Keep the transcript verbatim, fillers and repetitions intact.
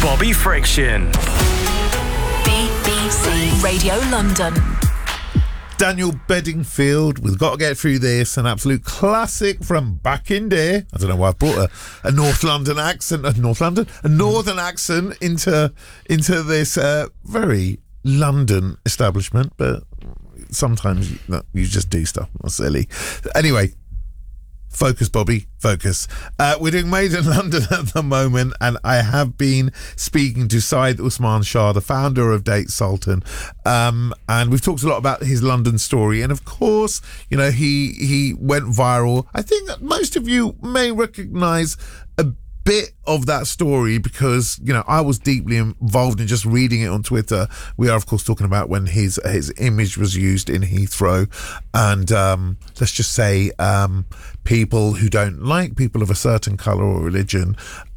Bobby Friction. B B C Radio London. Daniel Bedingfield with Got to Get Through This, an absolute classic from back in there. I don't know why I brought a, a North London accent, a North London, a Northern accent into into this uh, very London establishment, but sometimes you, no, you just do stuff that's silly. Anyway, focus, Bobby, focus. Uh, we're doing Made in London at the moment, and I have been speaking to Syed Usman Shah, the founder of Date Sultan, um, and we've talked a lot about his London story. And of course, you know, he he went viral. I think that most of you may recognise a bit of that story because, you know, I was deeply involved in just reading it on Twitter. We are, of course, talking about when his his image was used in Heathrow, and um, let's just say um, people who don't like people of a certain colour or religion